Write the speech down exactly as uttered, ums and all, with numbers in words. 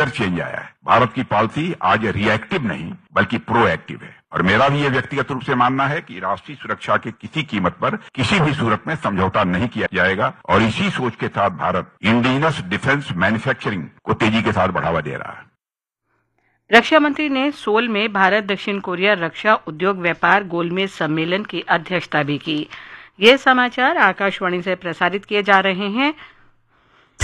Major change आया है। भारत की पॉलिसी आज रिएक्टिव नहीं बल्कि प्रोएक्टिव है और मेरा भी ये व्यक्तिगत रूप से मानना है कि राष्ट्रीय सुरक्षा के किसी कीमत पर किसी भी सूरत में समझौता नहीं किया जाएगा और इसी सोच के साथ भारत इंडिजिनस डिफेंस मैन्युफैक्चरिंग को तेजी के साथ बढ़ावा दे रहा है। रक्षा मंत्री ने सोल में भारत दक्षिण कोरिया रक्षा उद्योग व्यापार गोलमेज सम्मेलन की अध्यक्षता भी की। ये समाचार आकाशवाणी से प्रसारित किए जा रहे हैं।